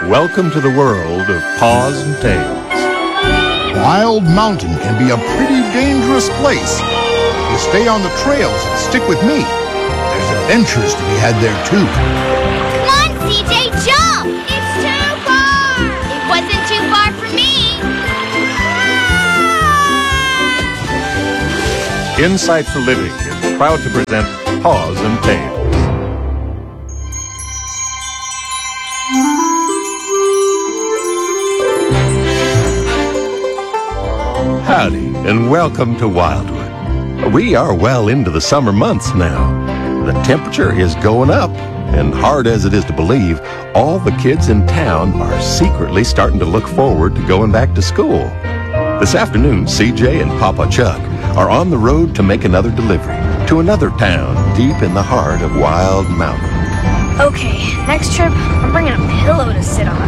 Welcome to the world of Paws and Tails. Wild Mountain can be a pretty dangerous place. You stay on the trails and stick with me. There's adventures to be had there too. Come on, CJ, jump! It's too far! It wasn't too far for me. Insight for Living is proud to present Paws and Tails. Howdy, and welcome to Wildwood. We are well into the summer months now. The temperature is going up, and hard as it is to believe, all the kids in town are secretly starting to look forward to going back to school. This afternoon, CJ and Papa Chuck are on the road to make another delivery to another town deep in the heart of Wild Mountain. Okay, next trip, I'm bringing a pillow to sit on.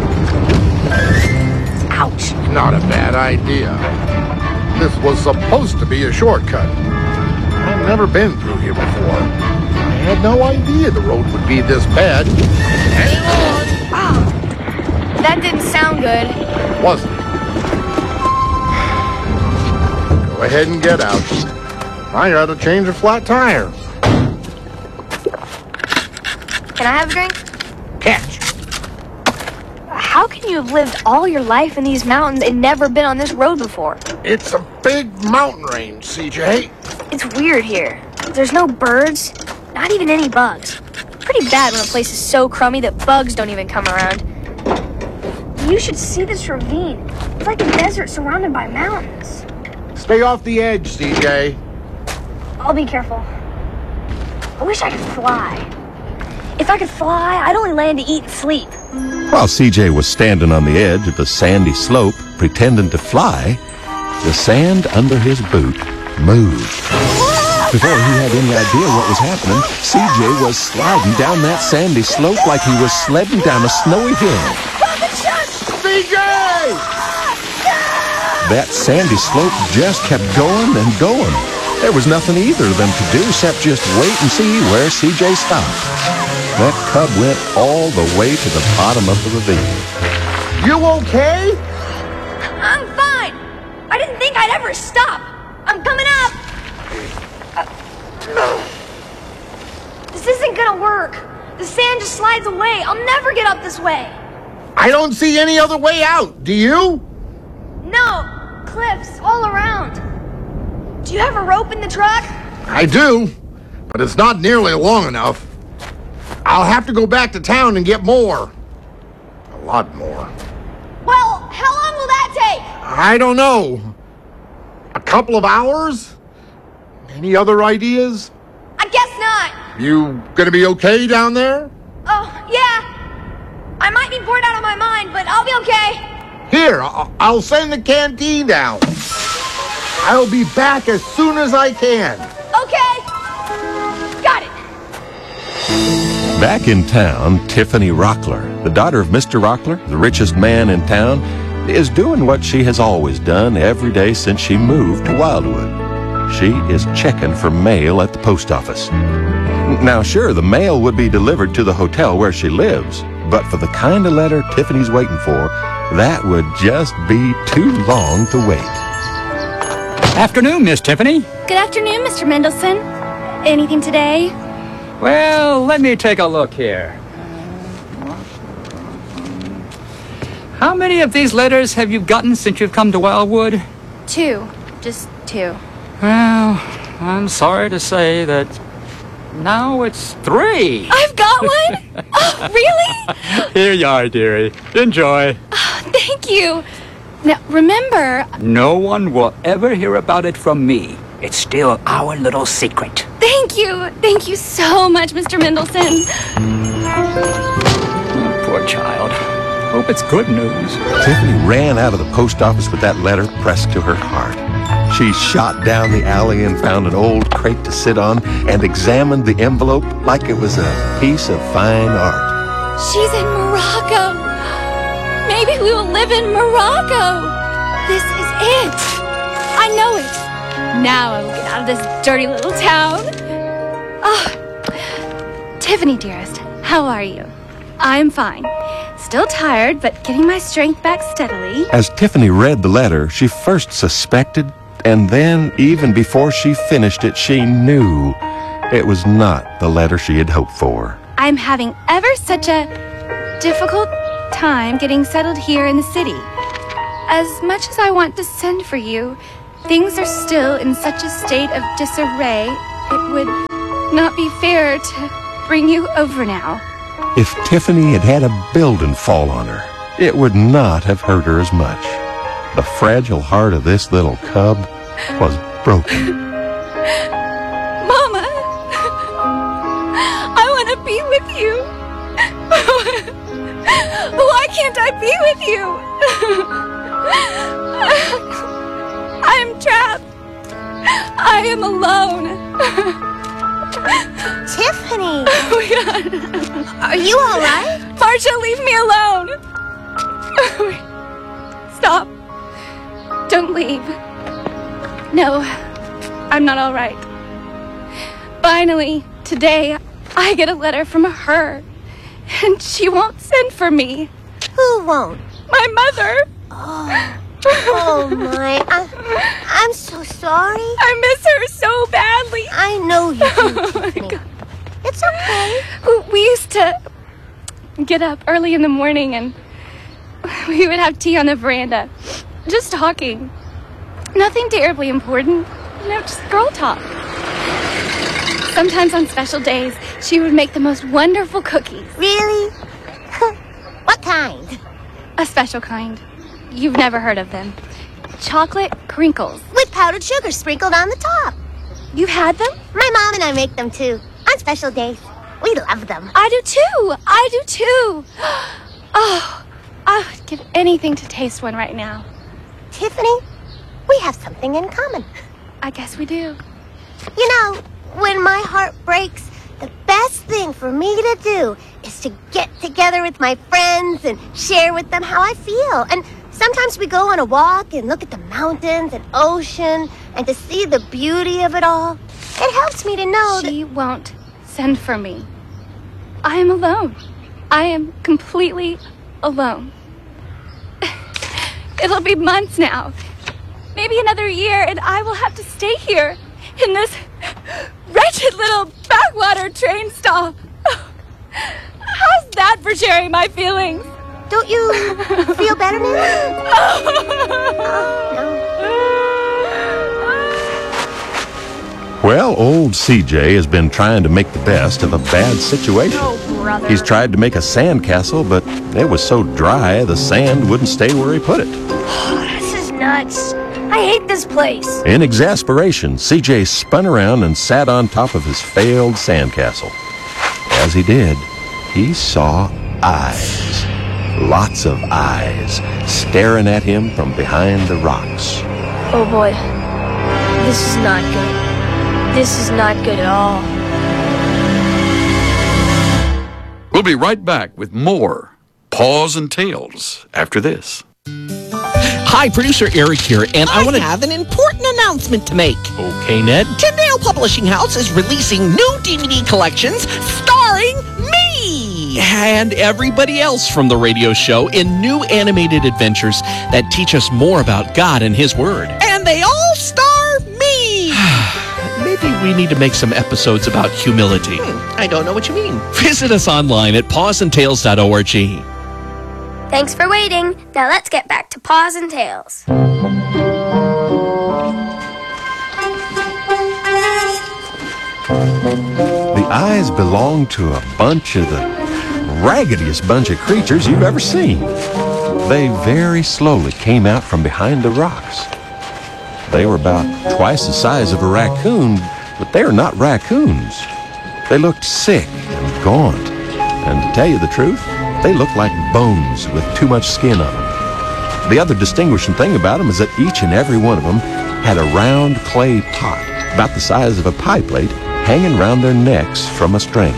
Ouch. Not a bad idea. This was supposed to be a shortcut. I've never been through here before. I had no idea the road would be this bad. Hang on! Wow, that didn't sound good. Wasn't it? Go ahead and get out. I gotta change a flat tire. Can I have a drink? Catch. How can you have lived all your life in these mountains and never been on this road before? It's a big mountain range, CJ. It's weird here. There's no birds, not even any bugs. Pretty bad when a place is so crummy that bugs don't even come around. You should see this ravine. It's like a desert surrounded by mountains. Stay off the edge, CJ. I'll be careful. I wish I could fly. If I could fly, I'd only land to eat and sleep. While CJ was standing on the edge of the sandy slope, pretending to fly, the sand under his boot moved. Before he had any idea what was happening, CJ was sliding down that sandy slope like he was sledding down a snowy hill. CJ! That sandy slope just kept going and going. There was nothing either of them to do except just wait and see where CJ stopped. That cub went all the way to the bottom of the ravine. You okay? I'm fine. I didn't think I'd ever stop. I'm coming up. This isn't gonna work. The sand just slides away. I'll never get up this way. I don't see any other way out, do you? No, cliffs all around. Do you have a rope in the truck? I do, but it's not nearly long enough. I'll have to go back to town and get more. A lot more. Well, how long will that take? I don't know. A couple of hours? Any other ideas? I guess not. You gonna be okay down there? Oh, yeah. I might be bored out of my mind, but I'll be okay. Here, I'll send the canteen down. I'll be back as soon as I can. Okay. Got it. Back in town, Tiffany Rockler, the daughter of Mr. Rockler, the richest man in town, is doing what she has always done every day since she moved to Wildwood. She is checking for mail at the post office. Now, sure, the mail would be delivered to the hotel where she lives, but for the kind of letter Tiffany's waiting for, that would just be too long to wait. Afternoon, Miss Tiffany. Good afternoon, Mr. Mendelson. Anything today? Well, let me take a look here. How many of these letters have you gotten since you've come to Wildwood? 2. Just 2. Well, I'm sorry to say that now it's 3. I've got one? Oh, really? Here you are, dearie. Enjoy. Oh, thank you. Now, remember... No one will ever hear about it from me. It's still our little secret. Thank you. Thank you so much, Mr. Mendelson. Oh, poor child. Hope it's good news. Tiffany ran out of the post office with that letter pressed to her heart. She shot down the alley and found an old crate to sit on and examined the envelope like it was a piece of fine art. She's in Morocco. Maybe we will live in Morocco. This is it. I know it. Now I will get out of this dirty little town. Oh, Tiffany, dearest, how are you? I'm fine. Still tired, but getting my strength back steadily. As Tiffany read the letter, she first suspected, and then, even before she finished it, she knew it was not the letter she had hoped for. I'm having ever such a difficult time getting settled here in the city. As much as I want to send for you, things are still in such a state of disarray, it would not be fair to bring you over now. If Tiffany had had a building fall on her, it would not have hurt her as much. The fragile heart of this little cub was broken. Mama! I want to be with you. Why can't I be with you? I'm trapped. I am alone. Tiffany! Oh my God. Are you all right? Marcia, leave me alone. Stop. Don't leave. No, I'm not all right. Finally, today, I get a letter from her, and she won't send for me. Who won't? My mother. Oh my. I'm so sorry. I miss her so badly. I know you do, Tiffany. It's okay. We used to get up early in the morning and we would have tea on the veranda, just talking. Nothing terribly important, just girl talk. Sometimes on special days, she would make the most wonderful cookies. Really? What kind? A special kind. You've never heard of them. Chocolate crinkles. With powdered sugar sprinkled on the top. You've had them? My mom and I make them too, on special days. We love them. I do too. I do too. Oh, I would give anything to taste one right now. Tiffany, we have something in common. I guess we do. You know, when my heart breaks, the best thing for me to do is to get together with my friends and share with them how I feel. And sometimes we go on a walk and look at the mountains and ocean and to see the beauty of it all. It helps me to know She won't send for me. I am alone. I am completely alone. It'll be months now. Maybe another year, and I will have to stay here in this wretched little backwater train stop. How's that for sharing my feelings? Don't you feel better now? Well, old CJ has been trying to make the best of a bad situation. Oh, brother. He's tried to make a sandcastle, but it was so dry the sand wouldn't stay where he put it. This is nuts. I hate this place. In exasperation, CJ spun around and sat on top of his failed sandcastle. As he did, he saw eyes. Lots of eyes staring at him from behind the rocks. Oh boy. This is not good. This is not good at all. We'll be right back with more Paws and Tales after this. Hi, producer Eric here, and I want to have an important announcement to make. Okay, Ned. Tyndale Publishing House is releasing new DVD collections starring me And everybody else from the radio show in new animated adventures that teach us more about God and His Word. and they all star me. Maybe we need to make some episodes about humility. I don't know what you mean. Visit us online at pawsandtails.org. Thanks for waiting. Now let's get back to Paws and Tails. The eyes belong to a bunch of the raggediest bunch of creatures you've ever seen. They very slowly came out from behind the rocks. They were about twice the size of a raccoon, but they are not raccoons. They looked sick and gaunt, and to tell you the truth, they looked like bones with too much skin on them. The other distinguishing thing about them is that each and every one of them had a round clay pot about the size of a pie plate hanging around their necks from a string.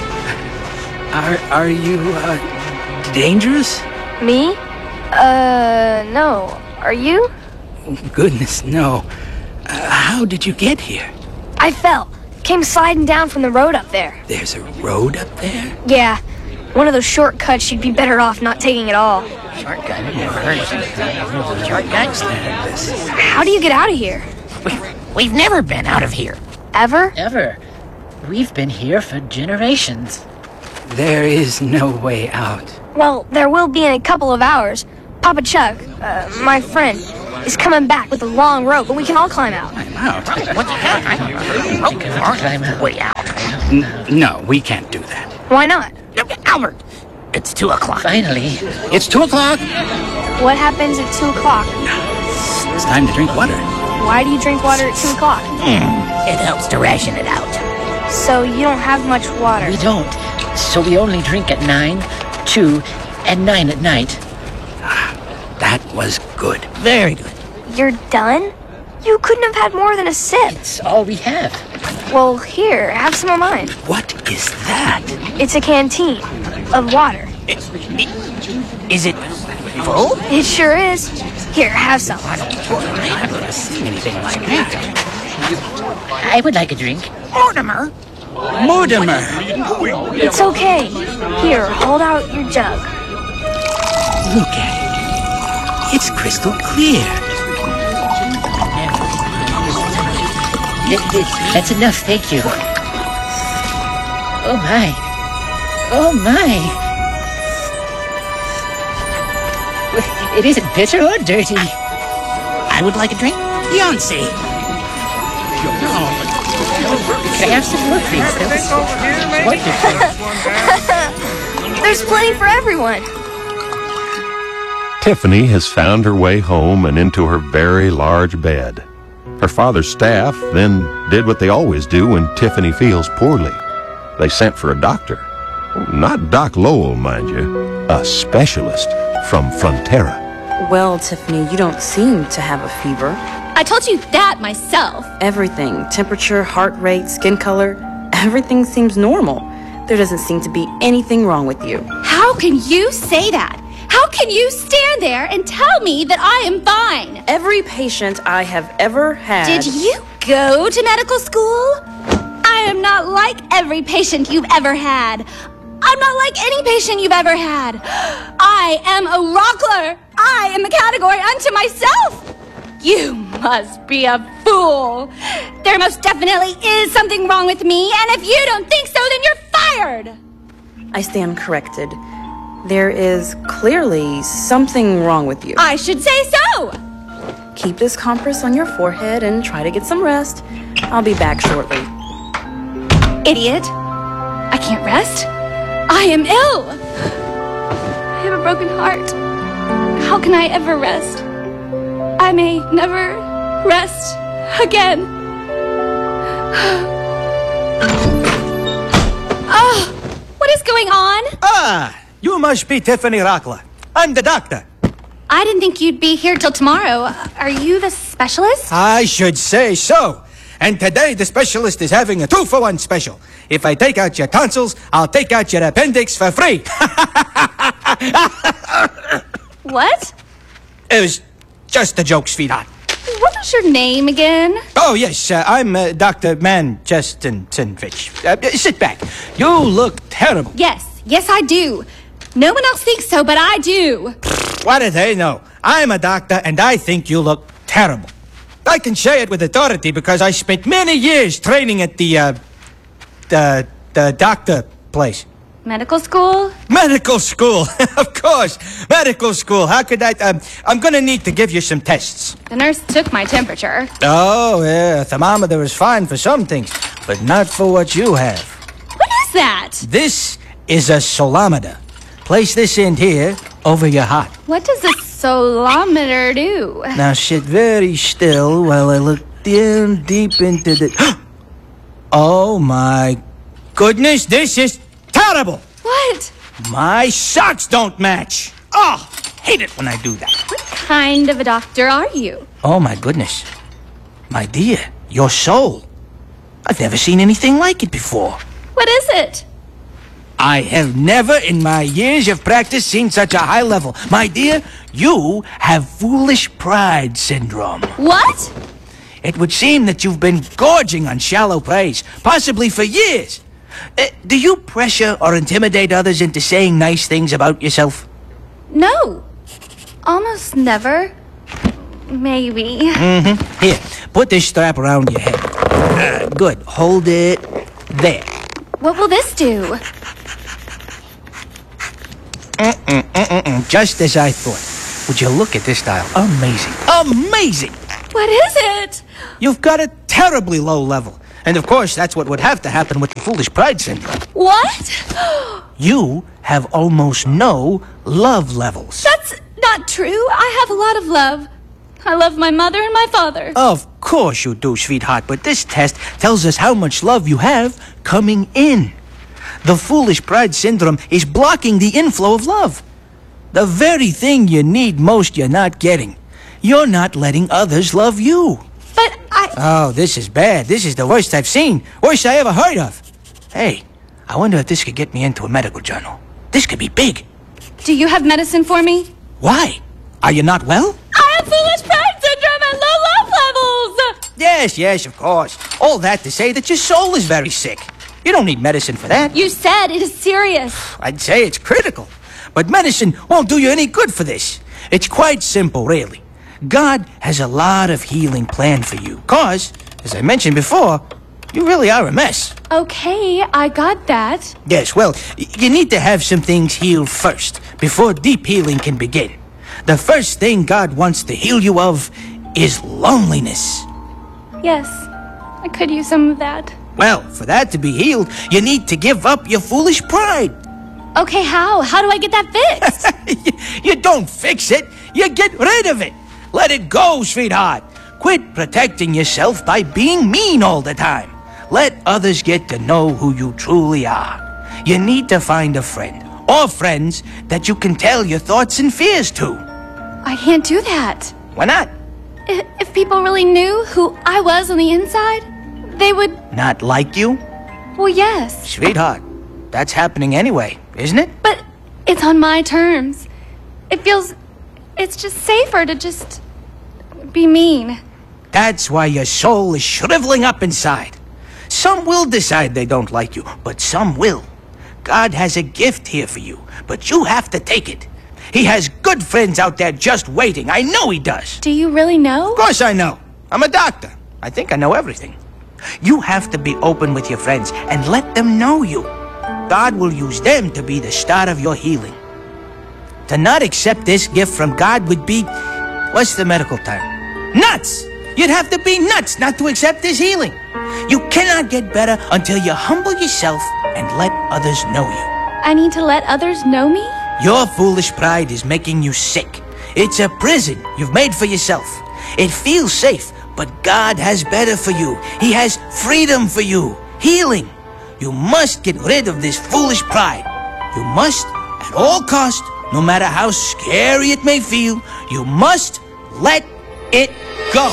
Are you, dangerous? Me? No. Are you? Goodness, no. How did you get here? I fell. Came sliding down from the road up there. There's a road up there? Yeah. One of those shortcuts, you'd be better off not taking it all. Shortcuts? How do you get out of here? We've never been out of here. Ever? Ever. We've been here for generations. There is no way out. Well, there will be in a couple of hours. Papa Chuck, my friend, is coming back with a long rope, and we can all climb out. I'm out. Climb way out. No, we can't do that. Why not? Albert, it's 2 o'clock. Finally. It's 2 o'clock. What happens at 2 o'clock? It's time to drink water. Why do you drink water at 2 o'clock? It helps to ration it out. So you don't have much water. We don't. So we only drink at 9, 2, and 9 at night. That was good. Very good. You're done? You couldn't have had more than a sip. It's all we have. Well, here, have some of mine. What is that? It's a canteen of water. Is it full? It sure is. Here, have some. Anything like that? I would like a drink. Mortimer. It's okay. Here, hold out your jug. Look at it. It's crystal clear. That's enough, thank you. Oh my. Oh my. It isn't bitter or dirty. I would like a drink. Beyonce. Can I have some more, please? That was wonderful. There's plenty for everyone. Tiffany has found her way home and into her very large bed. Her father's staff then did what they always do when Tiffany feels poorly. They sent for a doctor. Not Doc Lowell, mind you. A specialist from Frontera. Well, Tiffany, you don't seem to have a fever. I told you that myself. Everything, temperature, heart rate, skin color, everything seems normal. There doesn't seem to be anything wrong with you. How can you say that? How can you stand there and tell me that I am fine? Every patient I have ever had... Did you go to medical school? I am not like every patient you've ever had. I'm not like any patient you've ever had. I am a rockler. I am a category unto myself. You must be a fool. There most definitely is something wrong with me, and if you don't think so, then you're fired. I stand corrected. There is clearly something wrong with you. I should say so. Keep this compress on your forehead and try to get some rest. I'll be back shortly. Idiot. I can't rest. I am ill. I have a broken heart. How can I ever rest? I may never rest again. Oh, what is going on? You must be Tiffany Rockler. I'm the doctor. I didn't think you'd be here till tomorrow. Are you the specialist? I should say so. And today the specialist is having a 2-for-1 special. If I take out your tonsils, I'll take out your appendix for free. What? It was just a joke, sweetheart. What was your name again? Oh, yes, I'm Dr. Manchestenvich. Sit back. You look terrible. Yes, I do. No one else thinks so, but I do. What do they know? I'm a doctor, and I think you look terrible. I can say it with authority because I spent many years training at the doctor place. Medical school? Medical school, of course. Medical school. How could I? I'm gonna need to give you some tests. The nurse took my temperature. Oh, yeah. A thermometer is fine for some things, but not for what you have. What is that? This is a solometer. Place this in here over your heart. What does a solometer do? Now sit very still while I look down deep into the... Oh my goodness, this is terrible! What? My socks don't match! Oh, hate it when I do that. What kind of a doctor are you? Oh my goodness. My dear, your soul. I've never seen anything like it before. What is it? I have never in my years of practice seen such a high level. My dear, you have foolish pride syndrome. What? It would seem that you've been gorging on shallow praise, possibly for years. Do you pressure or intimidate others into saying nice things about yourself? No. Almost never. Maybe. Mm-hmm. Here, put this strap around your head. Good. Hold it there. What will this do? Just as I thought. Would you look at this dial? Amazing. Amazing! What is it? You've got a terribly low level. And of course, that's what would have to happen with the foolish pride syndrome. What? You have almost no love levels. That's not true. I have a lot of love. I love my mother and my father. Of course you do, sweetheart, but this test tells us how much love you have coming in. The foolish pride syndrome is blocking the inflow of love. The very thing you need most you're not getting. You're not letting others love you. But Oh, this is bad. This is the worst I've seen. Worst I ever heard of. Hey, I wonder if this could get me into a medical journal. This could be big. Do you have medicine for me? Why? Are you not well? I have foolish pride syndrome and low love levels! Yes, of course. All that to say that your soul is very sick. You don't need medicine for that. You said it is serious. I'd say it's critical. But medicine won't do you any good for this. It's quite simple, really. God has a lot of healing planned for you. Cause, as I mentioned before, you really are a mess. Okay, I got that. Yes, well, you need to have some things healed first, before deep healing can begin. The first thing God wants to heal you of is loneliness. Yes, I could use some of that. Well, for that to be healed, you need to give up your foolish pride. Okay, how? How do I get that fixed? You don't fix it, you get rid of it. Let it go, sweetheart. Quit protecting yourself by being mean all the time. Let others get to know who you truly are. You need to find a friend, or friends, that you can tell your thoughts and fears to. I can't do that. Why not? If people really knew who I was on the inside, they would... Not like you? Well, yes. Sweetheart, that's happening anyway, isn't it? But it's on my terms. It feels... It's just safer to just... be mean. That's why your soul is shriveling up inside. Some will decide they don't like you, but some will. God has a gift here for you, but you have to take it. He has good friends out there just waiting. I know he does. Do you really know? Of course I know. I'm a doctor. I think I know everything. You have to be open with your friends and let them know you. God will use them to be the start of your healing. To not accept this gift from God would be, what's the medical term? Nuts! You'd have to be nuts not to accept this healing. You cannot get better until you humble yourself and let others know you. I need to let others know me? Your foolish pride is making you sick. It's a prison you've made for yourself. It feels safe, but God has better for you. He has freedom for you. Healing. You must get rid of this foolish pride. You must, at all cost, no matter how scary it may feel, you must let it go.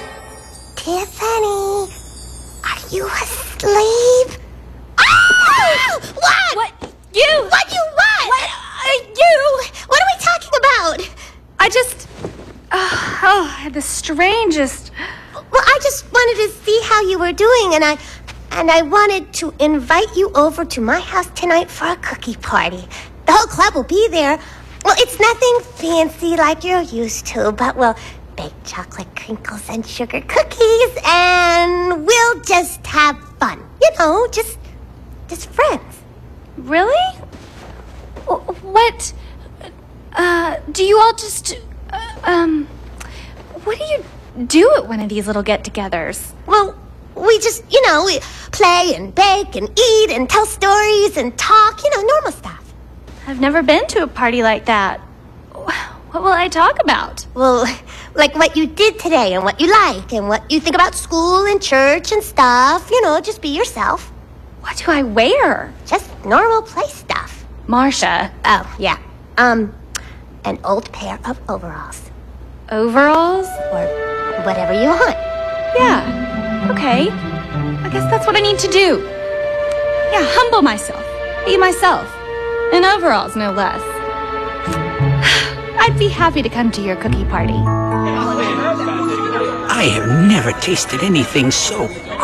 Tiffany, are you asleep? Ah! What? You? What you what? You? What are we talking about? I just... I had the strangest... Well, I just wanted to see how you were doing, and I wanted to invite you over to my house tonight for a cookie party. The whole club will be there. Well, it's nothing fancy like you're used to, but we'll bake chocolate crinkles and sugar cookies, and we'll just have fun. You know, just friends. Really? What? Do you all just... what do you do at one of these little get-togethers? Well, we just, we play and bake and eat and tell stories and talk, normal stuff. I've never been to a party like that. What will I talk about? Well, like what you did today and what you like and what you think about school and church and stuff. Just be yourself. What do I wear? Just normal play stuff. Marcia. Oh, yeah. An old pair of overalls. Overalls? Or whatever you want. Yeah. Okay. I guess that's what I need to do. Yeah, humble myself. Be myself. In overalls, no less. I'd be happy to come to your cookie party. I have never tasted anything so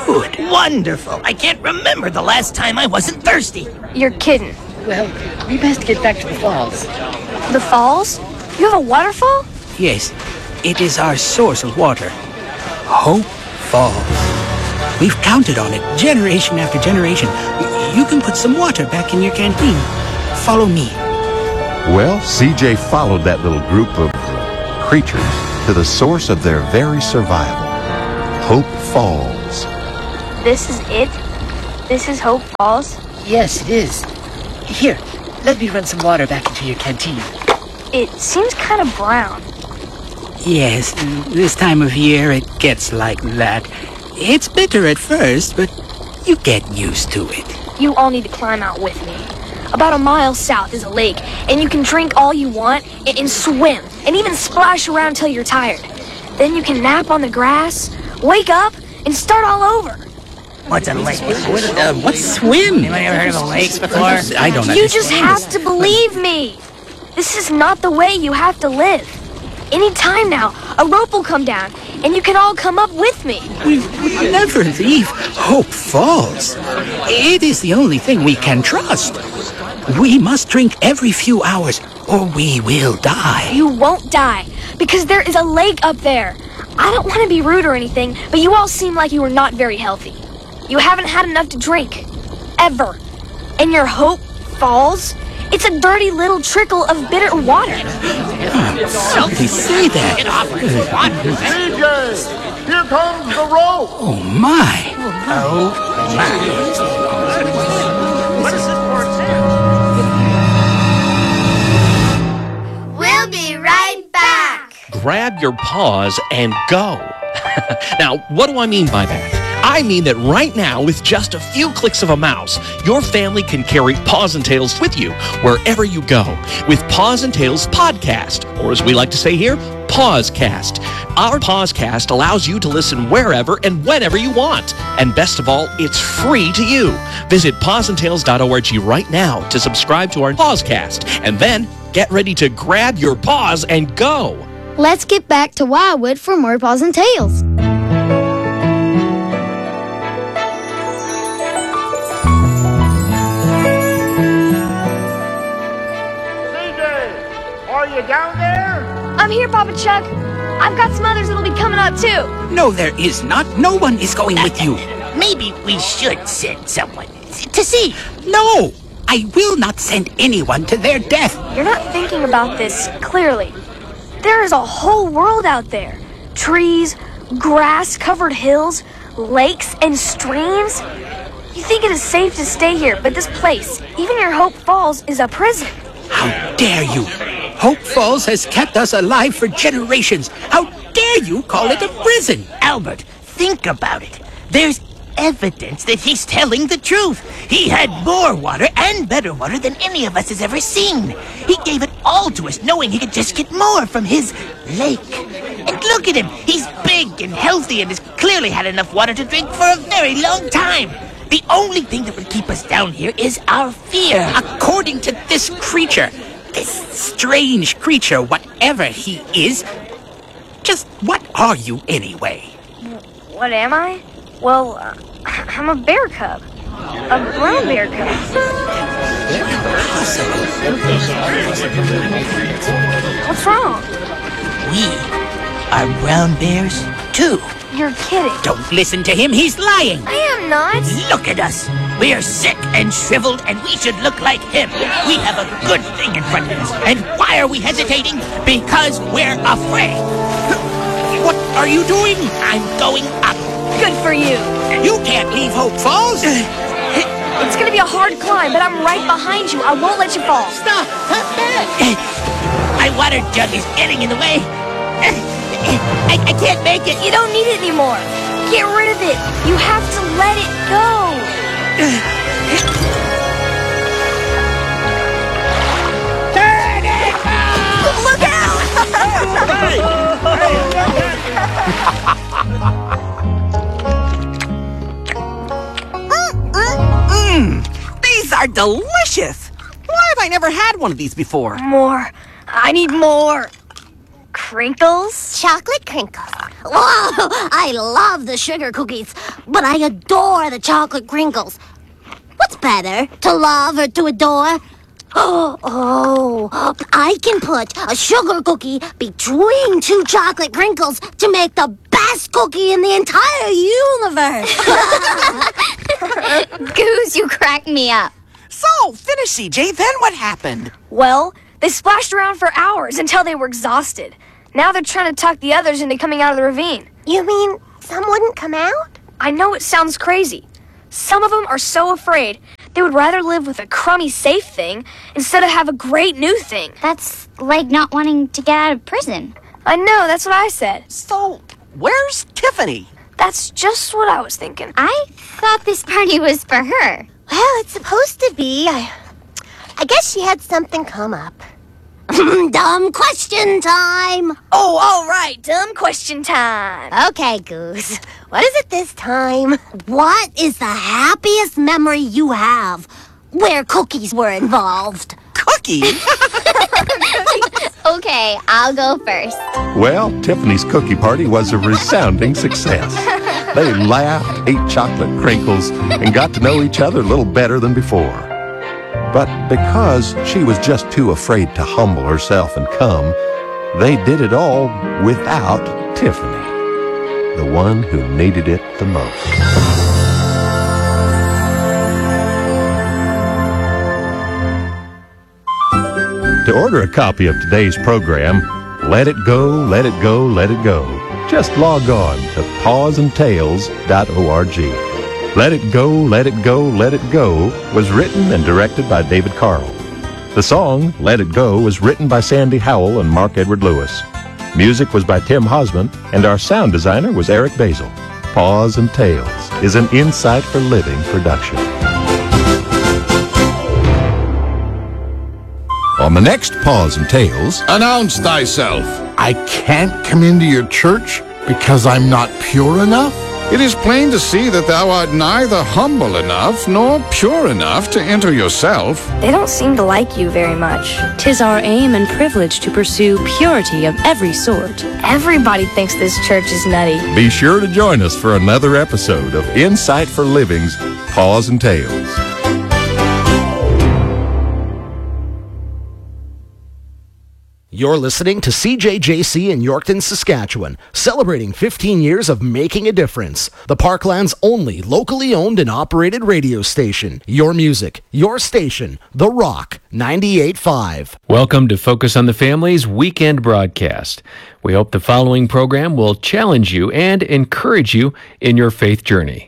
good. Wonderful. I can't remember the last time I wasn't thirsty. You're kidding. Well, we best get back to the falls. The falls? You have a waterfall? Yes, it is our source of water. Hope Falls. We've counted on it generation after generation. You can put some water back in your canteen. Follow me. Well, CJ followed that little group of creatures to the source of their very survival, Hope Falls. This is it? This is Hope Falls? Yes, it is. Here, let me run some water back into your canteen. It seems kind of brown. Yes, this time of year it gets like that. It's bitter at first, but you get used to it. You all need to climb out with me. About a mile south is a lake, and you can drink all you want and swim, and even splash around till you're tired. Then you can nap on the grass, wake up, and start all over. What's a lake? What's swim? Anybody ever heard of a lake before? I don't know. You just have to believe me. This is not the way you have to live. Any time now, a rope will come down, and you can all come up with me. We never leave Hope Falls. It is the only thing we can trust. We must drink every few hours, or we will die. You won't die, because there is a lake up there. I don't want to be rude or anything, but you all seem like you are not very healthy. You haven't had enough to drink. Ever. And your Hope Falls? It's a dirty little trickle of bitter water. Somebody say that. CJ, here comes the rope. Oh, my. Oh, my. What is it for? We'll be right back. Grab your paws and go. Now, what do I mean by that? I mean that right now, with just a few clicks of a mouse, your family can carry Paws and Tails with you wherever you go with Paws and Tails Podcast, or as we like to say here, Pawscast. Our Pawscast allows you to listen wherever and whenever you want. And best of all, it's free to you. Visit pawsandtails.org right now to subscribe to our Pawscast, and then get ready to grab your paws and go. Let's get back to Wildwood for more Paws and Tails. Are you down there? I'm here, Papa Chuck. I've got some others that'll be coming out, too. No, there is not. No one is going with you. Maybe we should send someone to see. No, I will not send anyone to their death. You're not thinking about this clearly. There is a whole world out there. Trees, grass-covered hills, lakes, and streams. You think it is safe to stay here, but this place, even your Hope Falls, is a prison. How dare you? Hope Falls has kept us alive for generations. How dare you call it a prison? Albert, think about it. There's evidence that he's telling the truth. He had more water and better water than any of us has ever seen. He gave it all to us, knowing he could just get more from his lake. And look at him. He's big and healthy and has clearly had enough water to drink for a very long time. The only thing that would keep us down here is our fear. According to this creature, this strange creature, whatever he is, just what are you anyway? What am I? Well, I'm a bear cub. A brown bear cub. What's wrong? We are brown bears, too. You're kidding. Don't listen to him, he's lying. I am not. Look at us. We are sick and shriveled, and we should look like him. We have a good thing in front of us. And why are we hesitating? Because we're afraid. What are you doing? I'm going up. Good for you. You can't leave Hope Falls. It's gonna be a hard climb, but I'm right behind you. I won't let you fall. Stop. My water jug is getting in the way. I can't make it. You don't need it anymore. Get rid of it. You have to let it go. Turn it off! Look out! These are delicious. Why have I never had one of these before? More. I need more. crinkles? Chocolate crinkles. Whoa, I love the sugar cookies, but I adore the chocolate crinkles. What's better, to love or to adore? Oh, I can put a sugar cookie between two chocolate crinkles to make the best cookie in the entire universe. Goose, you crack me up. So, finish, CJ, then what happened? Well, they splashed around for hours until they were exhausted. Now they're trying to talk the others into coming out of the ravine. You mean some wouldn't come out? I know it sounds crazy. Some of them are so afraid they would rather live with a crummy safe thing instead of have a great new thing. That's like not wanting to get out of prison. I know, that's what I said. So, where's Tiffany? That's just what I was thinking. I thought this party was for her. Well, it's supposed to be. I guess she had something come up. Dumb question time. Oh, all right, dumb question time. Okay, Goose. What is it this time? What is the happiest memory you have where cookies were involved? Cookies? Okay, I'll go first. Well, Tiffany's cookie party was a resounding success. They laughed, ate chocolate crinkles, and got to know each other a little better than before. But because she was just too afraid to humble herself and come, they did it all without Tiffany, the one who needed it the most. To order a copy of today's program, Let It Go, Let It Go, Let It Go, just log on to pawsandtails.org. Let It Go, Let It Go, Let It Go was written and directed by David Carl. The song, Let It Go, was written by Sandy Howell and Mark Edward Lewis. Music was by Tim Hosman, and our sound designer was Eric Basil. Paws and Tails is an Insight for Living production. On the next Paws and Tales... Announce thyself. I can't come into your church because I'm not pure enough? It is plain to see that thou art neither humble enough nor pure enough to enter yourself. They don't seem to like you very much. 'Tis our aim and privilege to pursue purity of every sort. Everybody thinks this church is nutty. Be sure to join us for another episode of Insight for Living's Paws and Tales. You're listening to CJJC in Yorkton, Saskatchewan, celebrating 15 years of making a difference. The Parkland's only locally owned and operated radio station. Your music, your station, The Rock 98.5. Welcome to Focus on the Family's weekend broadcast. We hope the following program will challenge you and encourage you in your faith journey.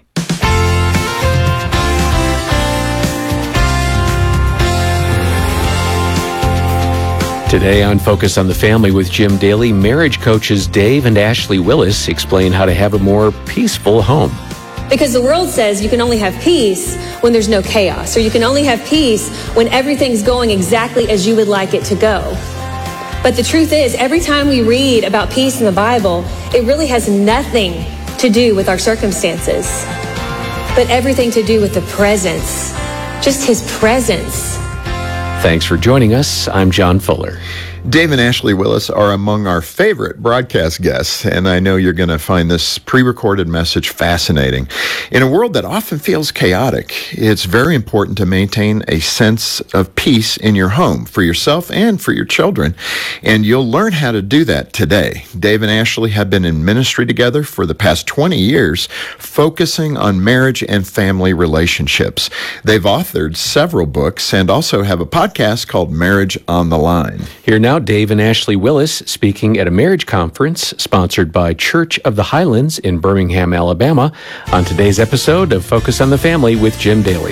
Today on Focus on the Family with Jim Daly, marriage coaches Dave and Ashley Willis explain how to have a more peaceful home. Because the world says you can only have peace when there's no chaos, or you can only have peace when everything's going exactly as you would like it to go. But the truth is, every time we read about peace in the Bible, it really has nothing to do with our circumstances, but everything to do with the presence, just His presence. Thanks for joining us. I'm John Fuller. Dave and Ashley Willis are among our favorite broadcast guests, and I know you're going to find this pre-recorded message fascinating. In a world that often feels chaotic, it's very important to maintain a sense of peace in your home for yourself and for your children, and you'll learn how to do that today. Dave and Ashley have been in ministry together for the past 20 years, focusing on marriage and family relationships. They've authored several books and also have a podcast called Marriage on the Line. Here now, Dave and Ashley Willis speaking at a marriage conference sponsored by Church of the Highlands in Birmingham, Alabama, on today's episode of Focus on the Family with Jim Daly.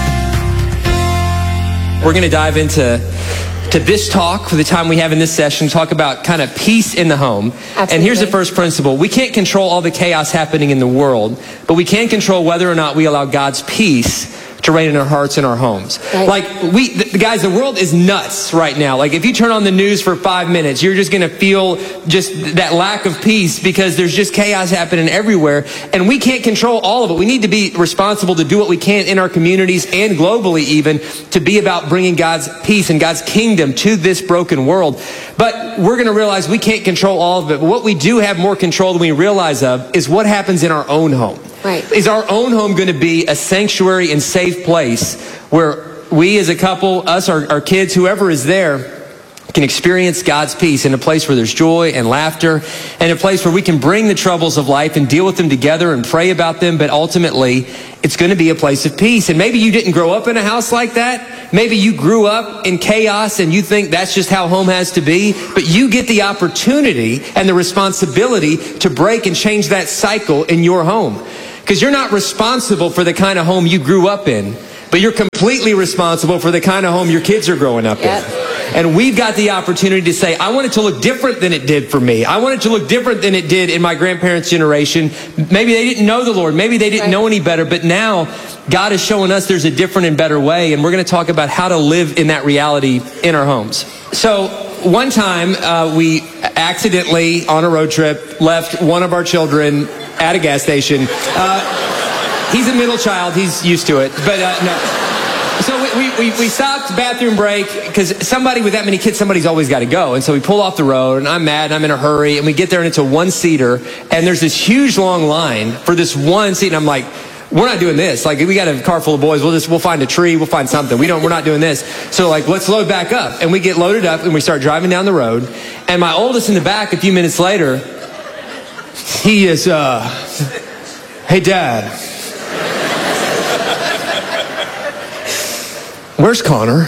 We're going to dive into this talk for the time we have in this session, talk about kind of peace in the home. Absolutely. And here's the first principle. We can't control all the chaos happening in the world, but we can control whether or not we allow God's peace to reign in our hearts and our homes. Right. Like, guys, the world is nuts right now. Like, if you turn on the news for 5 minutes, you're just going to feel just that lack of peace because there's just chaos happening everywhere. And we can't control all of it. We need to be responsible to do what we can in our communities and globally even to be about bringing God's peace and God's kingdom to this broken world. But we're going to realize we can't control all of it. But what we do have more control than we realize of is what happens in our own home. Right. Is our own home going to be a sanctuary and safe place where we as a couple, us, our kids, whoever is there, can experience God's peace in a place where there's joy and laughter, and a place where we can bring the troubles of life and deal with them together and pray about them, but ultimately it's going to be a place of peace. And maybe you didn't grow up in a house like that. Maybe you grew up in chaos and you think that's just how home has to be, but you get the opportunity and the responsibility to break and change that cycle in your home. Because you're not responsible for the kind of home you grew up in, but you're completely responsible for the kind of home your kids are growing up in. And we've got the opportunity to say, I want it to look different than it did for me. I want it to look different than it did in my grandparents' generation. Maybe they didn't know the Lord. Maybe they didn't know any better. But now God is showing us there's a different and better way. And we're going to talk about how to live in that reality in our homes. So one time we accidentally on a road trip left one of our children at a gas station. He's a middle child. He's used to it. But no. So we stopped, bathroom break, because somebody with that many kids, somebody's always got to go. And so we pull off the road, and I'm mad, and I'm in a hurry, and we get there, and it's a one-seater, and there's this huge long line for this one seat, and I'm like, we're not doing this. Like, we got a car full of boys. We'll find a tree. We'll find something. We're not doing this. So like, let's load back up. And we get loaded up, and we start driving down the road. And my oldest in the back, a few minutes later, he is, hey, Dad. Where's Connor?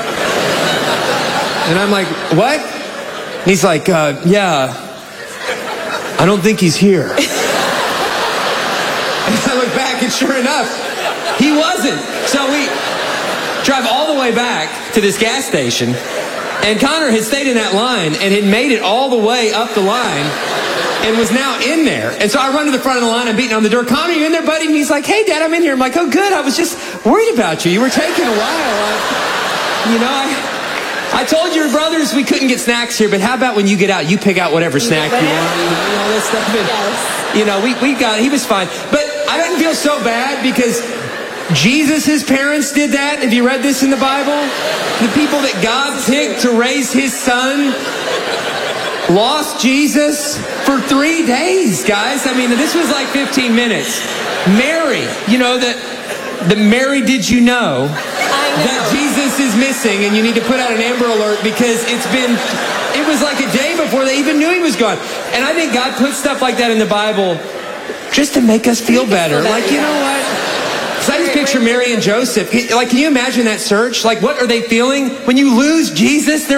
And I'm like, what? And he's like, yeah, I don't think he's here. And I look back, and sure enough, he wasn't. So we drive all the way back to this gas station, and Connor had stayed in that line and had made it all the way up the line and was now in there. And so I run to the front of the line, I'm beating on the door. Connor, you in there, buddy? And he's like, hey, Dad, I'm in here. I'm like, oh, good. I was just worried about you. You were taking a while. I told your brothers we couldn't get snacks here, but how about when you get out, you pick out whatever snack you want, all this stuff. And, he was fine. But I didn't feel so bad because Jesus' parents did that. Have you read this in the Bible? The people that God picked to raise his son lost Jesus for 3 days, guys. I mean, this was like 15 minutes. Mary, the Mary, did you know that Jesus is missing and you need to put out an Amber Alert because it was like a day before they even knew he was gone. And I think God put stuff like that in the Bible just to make us feel better. Like, you know what? So I just picture Mary and Joseph. Like, can you imagine that search? Like, what are they feeling when you lose Jesus?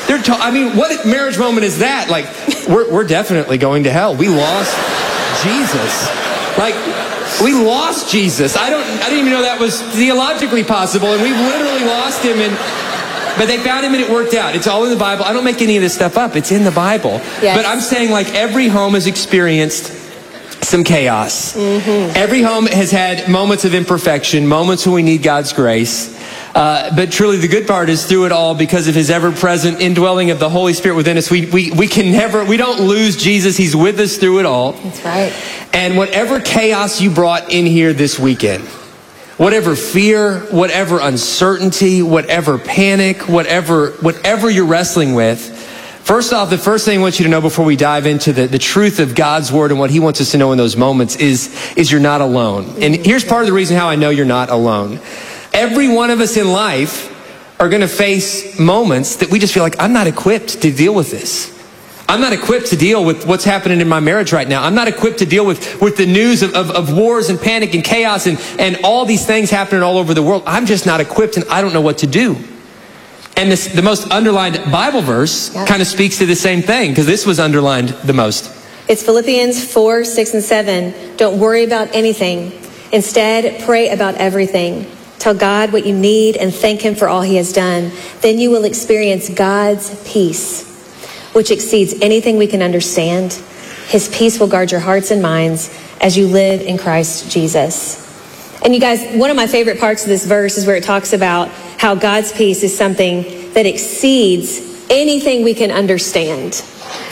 What marriage moment is that? Like, we're definitely going to hell. We lost Jesus. Like, we lost Jesus. I didn't even know that was theologically possible, and we literally lost him. But they found him, and it worked out. It's all in the Bible. I don't make any of this stuff up. It's in the Bible. Yes. But I'm saying, like, every home has experienced some chaos. Mm-hmm. Every home has had moments of imperfection, moments when we need God's grace. But truly the good part is through it all, because of his ever-present indwelling of the Holy Spirit within us, we don't lose Jesus. He's with us through it all. That's right. And whatever chaos you brought in here this weekend, whatever fear, whatever uncertainty, whatever panic, whatever you're wrestling with, first off, the first thing I want you to know before we dive into the truth of God's word and what he wants us to know in those moments is you're not alone. And here's part of the reason how I know you're not alone. Every one of us in life are going to face moments that we just feel like, I'm not equipped to deal with this. I'm not equipped to deal with what's happening in my marriage right now. I'm not equipped to deal with the news of wars and panic and chaos and all these things happening all over the world. I'm just not equipped, and I don't know what to do. And the most underlined Bible verse kind of speaks to the same thing, because this was underlined the most. It's Philippians 4, 6, and 7. Don't worry about anything. Instead, pray about everything. Tell God what you need and thank him for all he has done. Then you will experience God's peace, which exceeds anything we can understand. His peace will guard your hearts and minds as you live in Christ Jesus. And you guys, one of my favorite parts of this verse is where it talks about how God's peace is something that exceeds anything we can understand.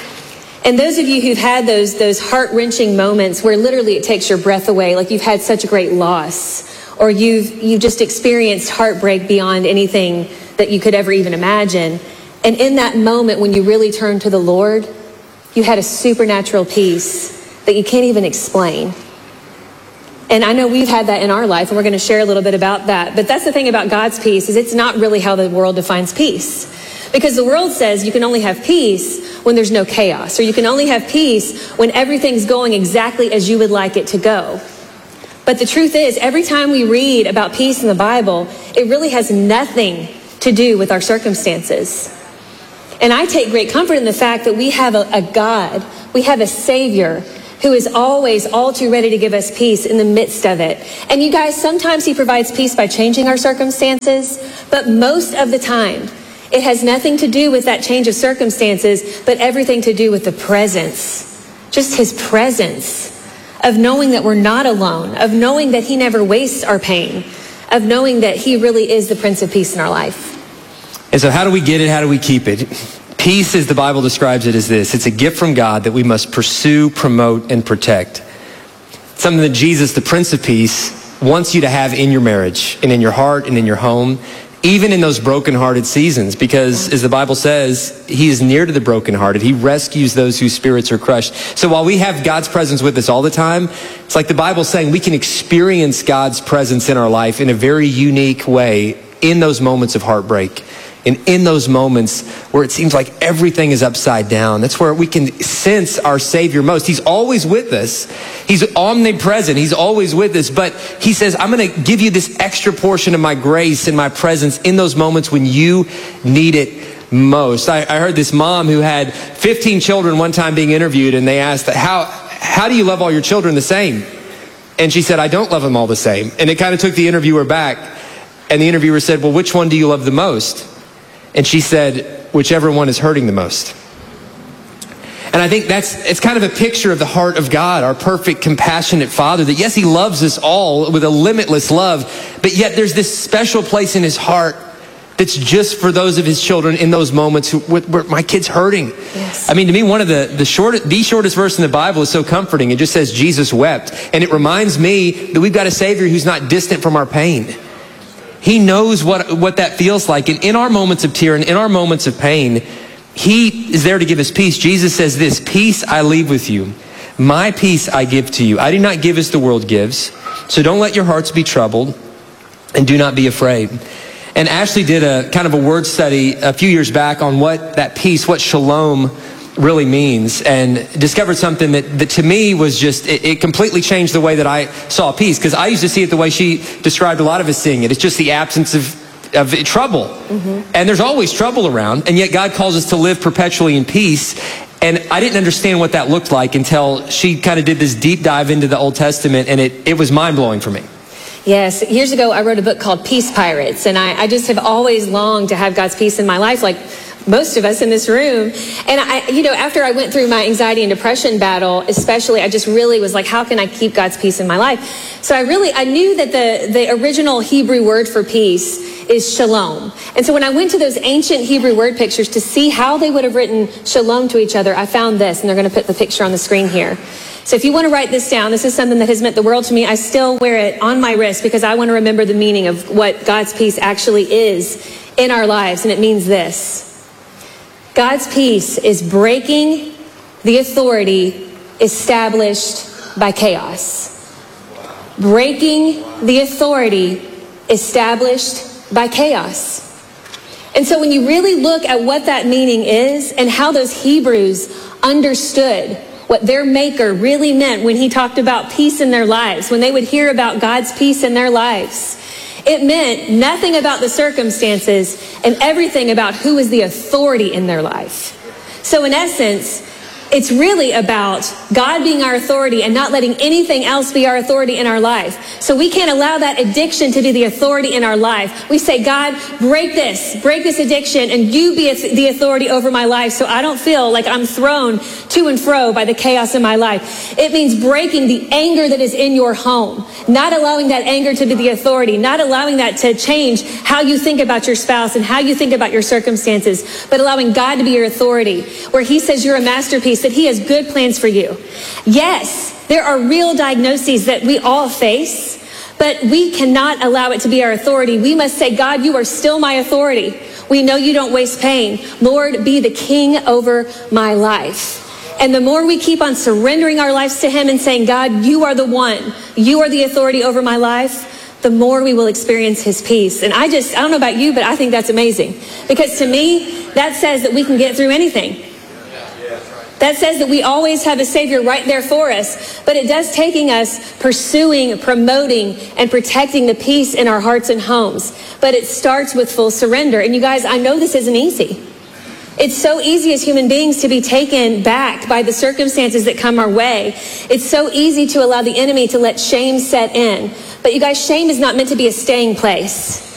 And those of you who've had those heart-wrenching moments where literally it takes your breath away, like you've had such a great loss, or you've just experienced heartbreak beyond anything that you could ever even imagine. And in that moment when you really turned to the Lord, you had a supernatural peace that you can't even explain. And I know we've had that in our life, and we're going to share a little bit about that. But that's the thing about God's peace, is it's not really how the world defines peace. Because the world says you can only have peace when there's no chaos, or you can only have peace when everything's going exactly as you would like it to go. But the truth is, every time we read about peace in the Bible, it really has nothing to do with our circumstances. And I take great comfort in the fact that we have a God, we have a Savior who is always all too ready to give us peace in the midst of it. And you guys, sometimes he provides peace by changing our circumstances, but most of the time, it has nothing to do with that change of circumstances, but everything to do with the presence, just his presence, of knowing that we're not alone, of knowing that he never wastes our pain, of knowing that he really is the Prince of Peace in our life. And so how do we get it? How do we keep it? Peace, as the Bible describes it, is this. It's a gift from God that we must pursue, promote, and protect. Something that Jesus, the Prince of Peace, wants you to have in your marriage and in your heart and in your home, even in those brokenhearted seasons, because as the Bible says, he is near to the brokenhearted. He rescues those whose spirits are crushed. So while we have God's presence with us all the time, it's like the Bible's saying we can experience God's presence in our life in a very unique way in those moments of heartbreak. And in those moments where it seems like everything is upside down, that's where we can sense our Savior most. He's always with us. He's omnipresent. He's always with us. But he says, I'm going to give you this extra portion of my grace and my presence in those moments when you need it most. I heard this mom who had 15 children one time being interviewed, and they asked, how do you love all your children the same? And she said, I don't love them all the same. And it kind of took the interviewer back. And the interviewer said, well, which one do you love the most? And she said, whichever one is hurting the most. And I think it's kind of a picture of the heart of God, our perfect, compassionate Father, that yes, he loves us all with a limitless love, but yet there's this special place in his heart that's just for those of his children in those moments where my kid's hurting. Yes. I mean, to me, one of the shortest verse in the Bible is so comforting. It just says Jesus wept. And it reminds me that we've got a Savior who's not distant from our pain. He knows what that feels like. And in our moments of tear and in our moments of pain, he is there to give us peace. Jesus says this, peace I leave with you. My peace I give to you. I do not give as the world gives. So don't let your hearts be troubled and do not be afraid. And Ashley did a kind of a word study a few years back on what that peace, what shalom really means, and discovered something that to me was just, it completely changed the way that I saw peace, because I used to see it the way she described a lot of us seeing it. It's just the absence of trouble. Mm-hmm. And there's always trouble around, and yet God calls us to live perpetually in peace. And I didn't understand what that looked like until she kind of did this deep dive into the Old Testament, and it was mind-blowing for me. Yes, years ago I wrote a book called Peace Pirates, and I just have always longed to have God's peace in my life, like most of us in this room. And after I went through my anxiety and depression battle, especially, I just really was like, how can I keep God's peace in my life? So I knew that the original Hebrew word for peace is shalom. And so when I went to those ancient Hebrew word pictures to see how they would have written shalom to each other, I found this, and they're going to put the picture on the screen here. So if you want to write this down, this is something that has meant the world to me. I still wear it on my wrist because I want to remember the meaning of what God's peace actually is in our lives. And it means this. God's peace is breaking the authority established by chaos. Breaking the authority established by chaos. And so when you really look at what that meaning is and how those Hebrews understood what their maker really meant when he talked about peace in their lives, when they would hear about God's peace in their lives, it meant nothing about the circumstances and everything about who is the authority in their life. So in essence, It's really about God being our authority and not letting anything else be our authority in our life. So we can't allow that addiction to be the authority in our life. We say, God, break this addiction, and you be the authority over my life so I don't feel like I'm thrown to and fro by the chaos in my life. It means breaking the anger that is in your home, not allowing that anger to be the authority, not allowing that to change how you think about your spouse and how you think about your circumstances, but allowing God to be your authority, where he says you're a masterpiece, that he has good plans for you. Yes, there are real diagnoses that we all face, but we cannot allow it to be our authority. We must say, God, you are still my authority. We know you don't waste pain. Lord, be the king over my life. And the more we keep on surrendering our lives to him and saying, God, you are the one, you are the authority over my life, the more we will experience his peace. And I don't know about you, but I think that's amazing. Because to me, that says that we can get through anything. That says that we always have a Savior right there for us. But it does taking us pursuing, promoting, and protecting the peace in our hearts and homes. But it starts with full surrender. And you guys, I know this isn't easy. It's so easy as human beings to be taken back by the circumstances that come our way. It's so easy to allow the enemy to let shame set in. But you guys, shame is not meant to be a staying place.